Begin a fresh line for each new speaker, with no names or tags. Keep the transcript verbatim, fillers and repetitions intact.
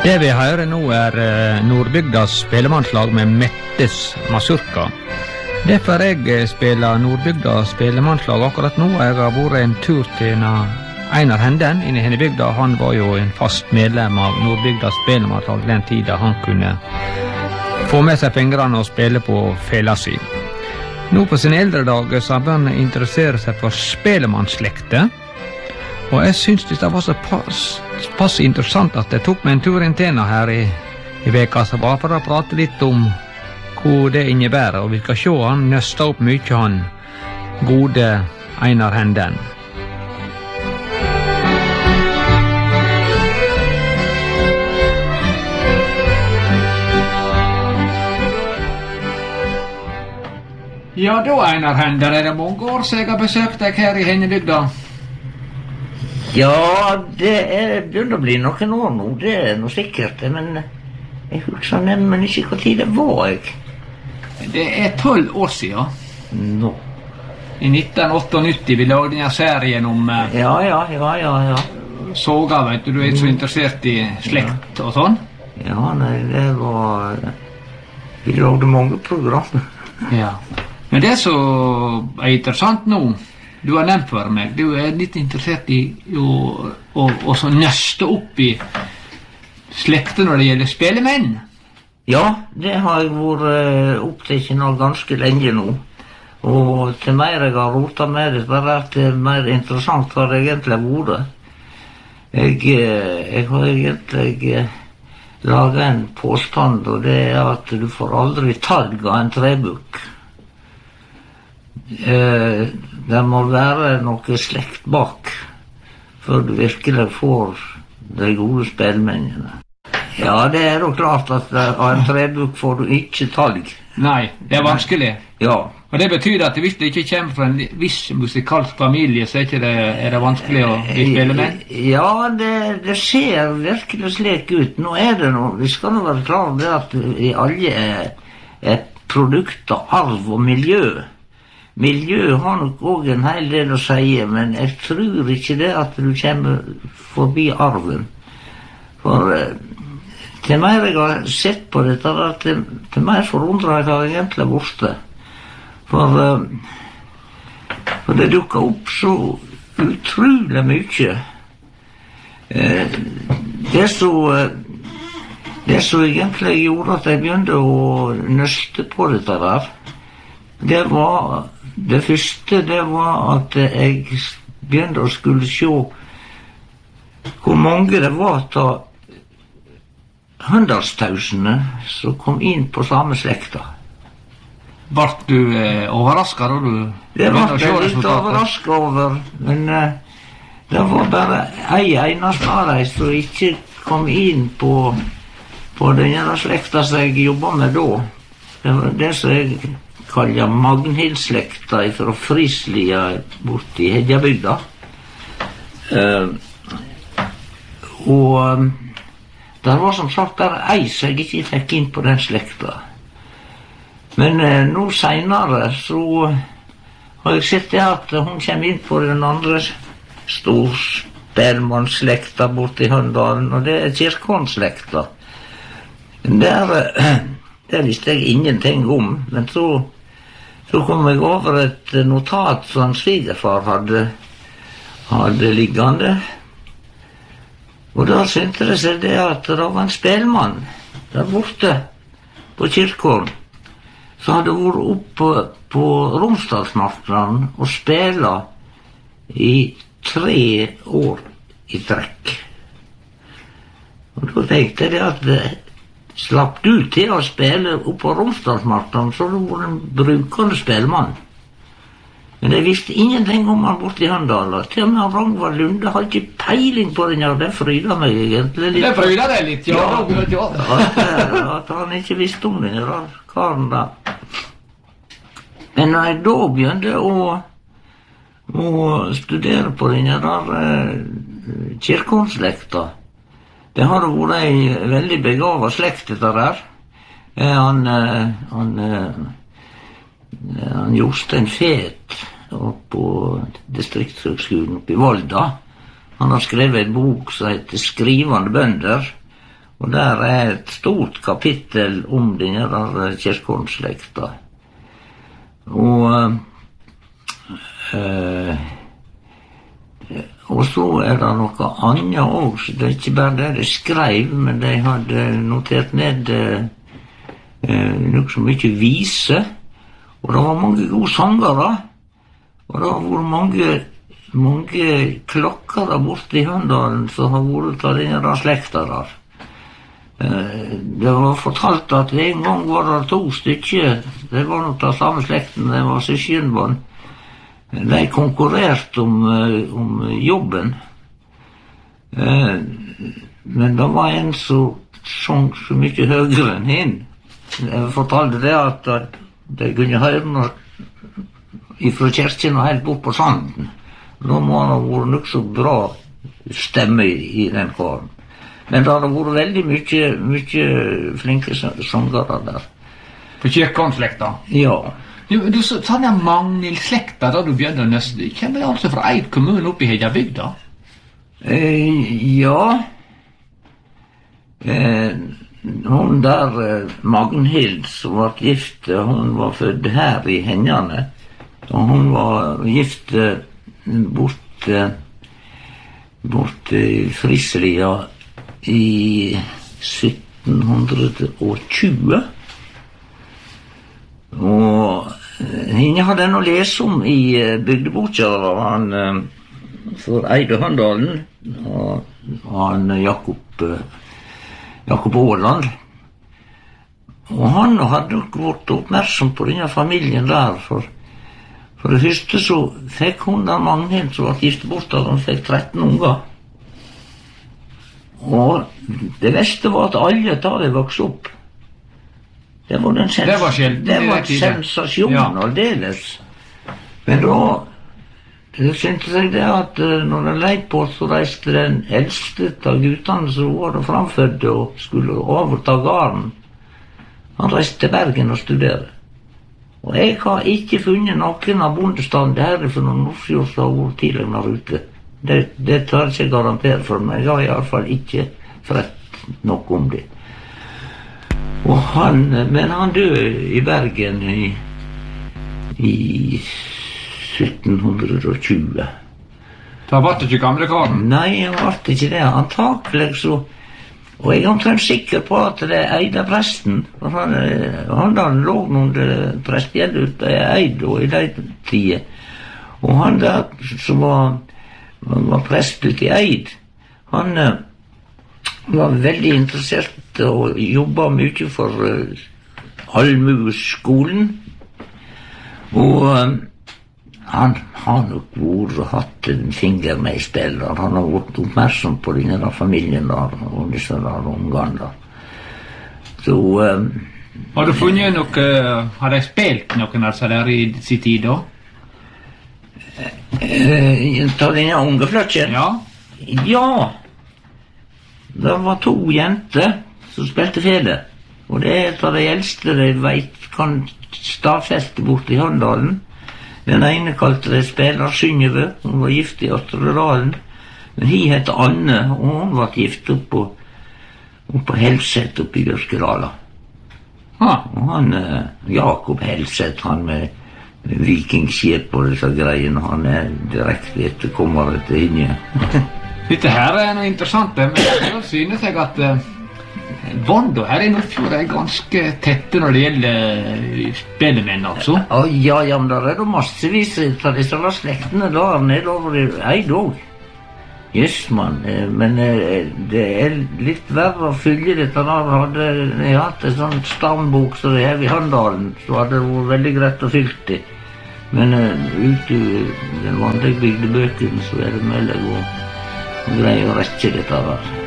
Det vi hører nå er Nordbygdas spelemannslag med Mettes Mazurka. Derfor jeg spiller Nordbygdas spelemannslag akkurat nå. Jeg har vært en tur til Einar Henden inne i henne bygda. Han var jo en fast medlem av Nordbygdas spelemannslag den tiden han kunne få med seg fingrene og spille på fela si. Nå på sin eldre dager så har han interessert seg for spelemannslekter. Og jeg synes det var så pass, pass interessant at jeg tok meg en tur inn til henne her i, i veka, så bare for å prate litt om hva det innebærer. Og vi skal se han nøsta opp mye, han gode Einar Henden. Ja, da Einar Henden, er det mange år så jeg har besøkt deg her i Hennebygda?
Ja, det er begynner å bli noen år nå, det er noe sikkert, men jeg husker nemlig ikke hva tid det var jeg.
Det er tolv år siden.
Nå.
I nitten åttiåtte vi lagde denne serien om uh,
ja, ja, ja, ja, ja.
Soga, vet du, du er ikke så interessert i slekt og sånn?
Ja, nei, det var... Vi lagde mange program.
Ja. Men det som er interessant nå, du har nevnt for meg, du er litt interessert i å, å, å så nøste opp i slekter når det gjelder spelemenn.
Ja, det har jeg vært opptatt av ganske lenge nå. Og til mer jeg har rotet med det, bare at det er mer interessant hva det egentlig har vært. Jeg, jeg har egentlig laget en påstand, og det er at du får aldri talg av en trebukk. Eh, det må være noe slekt bak før du virkelig får de gode spelmennene. Ja, det er jo klart at av en trebukk får du ikke talg.
Nei, det er vanskelig.
Ja.
Og det betyr at hvis det ikke kommer fra en viss musikalsk familie, så er, ikke det, er det vanskelig å bli spelemenn?
Ja, det, det ser virkelig slik ut. Nå er det noe, vi skal nå være klar over det at vi alle er, er produkt av arv og miljø. Miljø har nok også en hel del å si, men jeg tror ikke det at du kommer forbi arven. For eh, til mer jeg har sett på dette, til, til mer forundret jeg har egentlig vært det. For, eh, for det dukker opp så utrolig mye. Eh, det som det som egentlig gjorde at jeg begynte å nøste på dette der, det var det første, det var at jeg begynte å skulle se hvor mange det var av hundretusener som kom inn på samme slekta.
Vart du eh, overrasket da du
det var jeg litt overrasket over, men eh, det var bare ei eneste av dem som ikke kom inn på, på denne slekta som jeg jobbet med da. Det var det som jeg kaller Magnhild-slekta fra Frislia bort i Hedjabygda. Uh, og um, det var som sagt bare ei som jeg ikke fikk inn på den slekta. Men uh, nå senere så har jeg sett det at hun kommer inn på den andre storspelmannsslekta bort i Høndalen, og det er Kirkehåndslekta. Der, uh, der visste jeg ingenting om, men så Så kom jeg over et notat som en svigerfar hadde, hadde liggende. Og da syntes det seg det at det var en spelmann der borte på Kirkehånd som hadde vært oppe på, på Romsdalsmarknaden og spela i tre år i trekk. Og da tenkte jeg at det, slapp du til å spille opp på Romsdalsmarknaden, så du var en brukende spelmann. Men jeg visste ingenting om han borte i Høndal. Til og med Rangvald Lunde hadde ikke peiling på den, og det fryda meg egentlig litt.
Det fryda deg litt, ja. ja, ja.
At, at han ikke visste om den der karen da. Men når jeg da begynte å, å studere på den der uh, Kirkehåndslekta, det har vært ei veldig begavet slekt dette der. Eh, han, eh, han, eh, han Jostein Fet på distriktshøgskolen oppe i Volda. Han har skrevet en bok som heter Skrivende bønder. Og der er et stort kapittel om denne der Kirkeholm-slekta. Og øh, og så er det noe annet også. Det er ikke bare det de skrev, men de hadde notert ned øh, noe så mye vise. Og det var mange gode sangere. Og det har vært mange, mange klokker der borte i Høndalen som har vært av denne der slekta der. Det var fortalt at en gang var det to stykker, det var nok av samme slekten, det var søskenbarn. De konkurrerte om, om jobben. Men det var en som sang så mye høyere enn henne. Jeg fortalte det at de kunne høre ifra kirken og helt bort på sanden. Da må han ha vært nok så bra stemme i, i den kåren. Men det har vært veldig mye, mye flinke sangere der.
På Kirkeholm-slekta?
Ja.
Du, du sa den Magnhild-slekta da du begynte nesten. Kommer det altså fra Eid kommune oppe i Hedjabygda?
Eh, ja. Eh, hun der, eh, Magnhild, som var gift, hun var født her i Henjane. Og hun var gift eh, bort, eh, bort i Frislia i sytten tjue. Og henne hadde jeg å lese om i bygdeboka av han for Eide Høndalen, og han Jakob, Jakob Åland. Og han hadde nok vært oppmerksom på denne familien der, for, for det første så fikk hun der Magnhild som var gift bort av, han fikk tretten unger. Og det beste var at alle da de vokste opp. Det var en sens-
det var sjelden,
det var
det
sensasjon
ja.
aldeles. Men da det syntes jeg det at når den leit på, så reiste den eldste av guttene som var det framfødde og skulle overta gården. Han reiste til Bergen og studere. Og jeg har ikke funnet noen av bondestandet her for noen Nordfjord som har vært tidligere ute. Det, det tar jeg ikke garantere for meg. Jeg har i alle fall ikke frett nok om det. Og han, men han døde i Bergen i, i sytten tjue.
Da var det ikke gamle karen?
Nei, han var ikke det. Antakelig så, og jeg er omtrent sikker på at det er Eida presten. For han, han, han lå noen prestgjeld ute i Eid og i de tider. Og han der som var han var prest ute i Eid. Han uh, var veldig interessert og jobbet mye for uh, allmueskolen. Og uh, han har nok vært hatt en finger med i spillet. Han har vært oppmerksom på denne der familien der, og disse der ungene der. Så... Uh,
har du funnet noe, har de spilt noen altså der i sin tid da?
Uh, ta denne unge fløkken?
Ja.
Ja. Det var to jenter som spilte fele. Og det er et av de eldste de vet kan stadfeste bort i Håndalen. Den ene kalte de spiller Synnøve. Hun var gift i Astrodalen. Men hi heter Anne, og hun var gift oppå oppå Helset oppe i Bjørskedala.
Ah.
Og han, Jakob Helset, han med vikingskip og disse greiene, han er direkte etterkommere til henne.
Dette her er noe interessant, men det synes jeg at uh, bånda her i Nordfjord er ganske tette når det gjelder spillemenn, altså.
Ja, ja, ja, men der er det massevis av disse slektene der nedover i Eid også. Jøss, mann, men det er litt verre å fylle dette der. Hadde jeg hatt en sånn stambok som det er i Håndalen, så hadde det vært veldig greit å fylle det. Men uh, ute i den vanlige bygdebøken så er det mulig å greie å rekke dette der.